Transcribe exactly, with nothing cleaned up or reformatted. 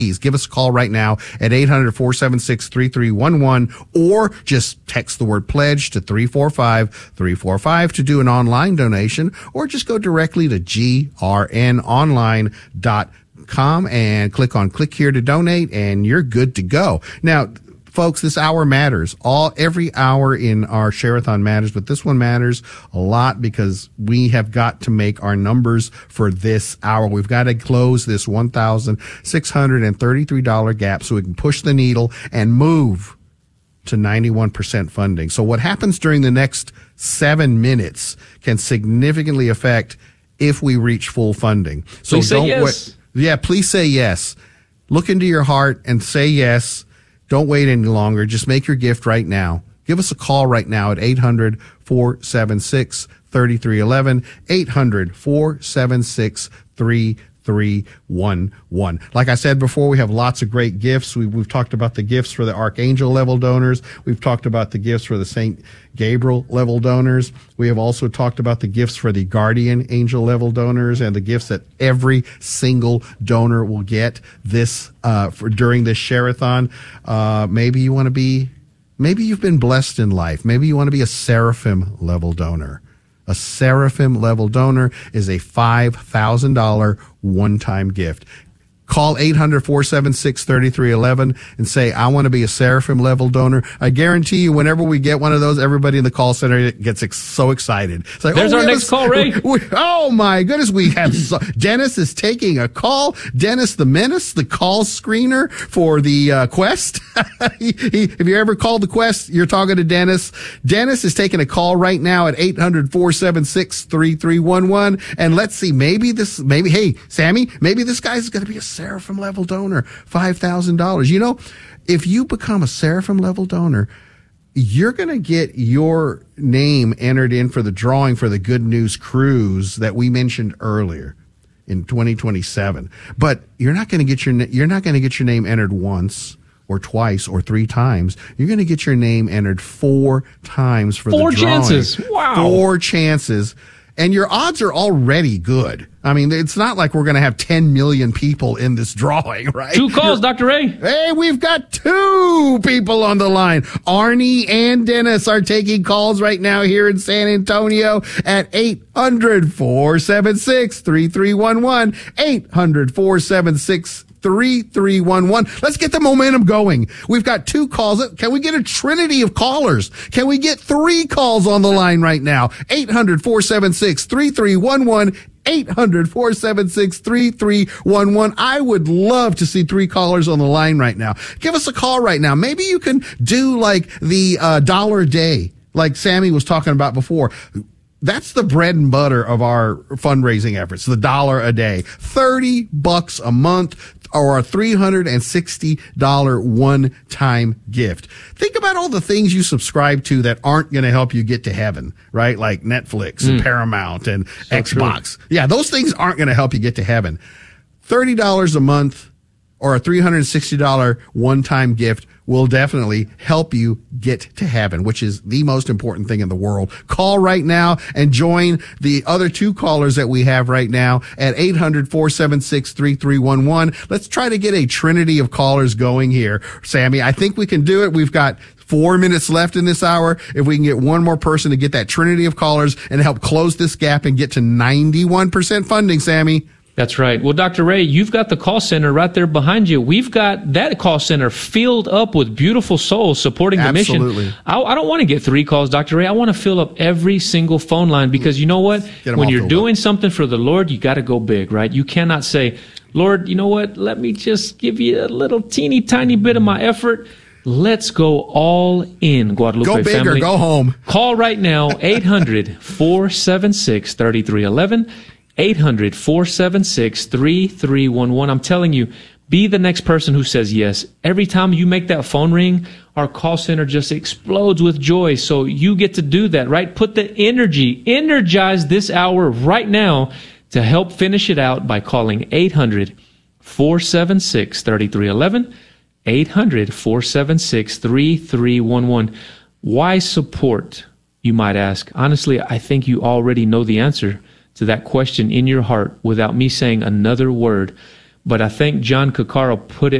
Give us a call right now at eight hundred, four seven six, three three one one or just text the word pledge to three four five, three four five to do an online donation, or just go directly to G R N online dot com and click on click here to donate, and you're good to go. Now, folks, this hour matters. All every hour in our Share-a-thon matters, but this one matters a lot because we have got to make our numbers for this hour. We've got to close this one thousand six hundred thirty-three dollars gap so we can push the needle and move to ninety-one percent funding. So what happens during the next seven minutes can significantly affect if we reach full funding. So please don't say yes. Wait. Yeah, please say yes. Look into your heart and say yes. Don't wait any longer. Just make your gift right now. Give us a call right now at eight hundred, four seven six, three three one one, eight hundred, four seven six, three three one one. Like I said before, we have lots of great gifts. We, we've talked about the gifts for the Archangel level donors. We've talked about the gifts for the Saint Gabriel level donors. We have also talked about the gifts for the Guardian Angel level donors and the gifts that every single donor will get this uh for during this Share-a-thon. Uh maybe you want to be maybe you've been blessed in life. Maybe you want to be a Seraphim level donor. A Seraphim level donor is a five thousand dollars one-time gift. Call eight hundred, four seven six, three three one one and say, I want to be a Seraphim level donor. I guarantee you, whenever we get one of those, everybody in the call center gets ex- so excited. It's like, There's oh, our next a, call, Ray. We, oh my goodness, we have so, Dennis is taking a call. Dennis the Menace, the call screener for the uh, Quest. he, he, if you ever called the Quest, you're talking to Dennis. Dennis is taking a call right now at eight hundred, four seven six, three three one one. And let's see, maybe this, maybe, hey, Sammy, maybe this guy's going to be a Seraphim level donor, five thousand dollars. You know, if you become a Seraphim level donor, you're going to get your name entered in for the drawing for the Good News Cruise that we mentioned earlier in twenty twenty-seven. But you're not going to get your, you're not going to get your name entered once or twice or three times. You're going to get your name entered four times for four the drawing. Four chances. Wow. Four chances. And your odds are already good. I mean, it's not like we're going to have ten million people in this drawing, right? Two calls, You're, Doctor Ray. Hey, we've got two people on the line. Arnie and Dennis are taking calls right now here in San Antonio at eight hundred, four seven six, three three one one, eight hundred, four seven six, three three one one. Let's get the momentum going. We've got two calls. Can we get a trinity of callers? Can we get three calls on the line right now? eight hundred, four seven six, three three one one, eight hundred, four seven six, three three one one. I would love to see three callers on the line right now. Give us a call right now. Maybe you can do like the uh, dollar a day, like Sammy was talking about before. That's the bread and butter of our fundraising efforts, the dollar a day, thirty bucks a month, or a three hundred sixty dollars one-time gift. Think about all the things you subscribe to that aren't going to help you get to heaven, right? Like Netflix mm. and Paramount and so Xbox. True. Yeah, those things aren't going to help you get to heaven. thirty dollars a month or a three hundred sixty dollars one-time gift will definitely help you get to heaven, which is the most important thing in the world. Call right now and join the other two callers that we have right now at eight hundred, four seven six, three three one one. Let's try to get a trinity of callers going here, Sammy. I think we can do it. We've got four minutes left in this hour. If we can get one more person to get that trinity of callers and help close this gap and get to ninety-one percent funding, Sammy. That's right. Well, Doctor Ray, you've got the call center right there behind you. We've got that call center filled up with beautiful souls supporting the Absolutely. mission. I, I don't want to get three calls, Doctor Ray. I want to fill up every single phone line because you know what? When you're doing up. something for the Lord, you got to go big, right? You cannot say, Lord, you know what? Let me just give you a little teeny tiny bit of my effort. Let's go all in, Guadalupe family. Go big family. or go home. Call right now, eight hundred, four seven six, three three one one. eight hundred, four seven six, three three one one. I'm telling you, be the next person who says yes. Every time you make that phone ring, our call center just explodes with joy. So you get to do that, right? Put the energy, energize this hour right now to help finish it out by calling eight hundred, four seven six, three three one one, eight hundred, four seven six, three three one one. Why support, you might ask? Honestly, I think you already know the answer to that question in your heart without me saying another word. but I think John Coccaro put it